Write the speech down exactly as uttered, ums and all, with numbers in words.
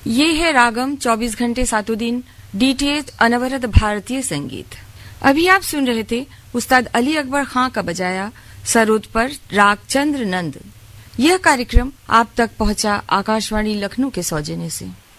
ये है रागम चौबीस घंटे सातों दिन डीटीएच अनवरत भारतीय संगीत। अभी आप सुन रहे थे उस्ताद अली अकबर खां का बजाया सरोद पर राग चंद्र नंद। यह कार्यक्रम आप तक पहुंचा आकाशवाणी लखनऊ के सौजन्य से।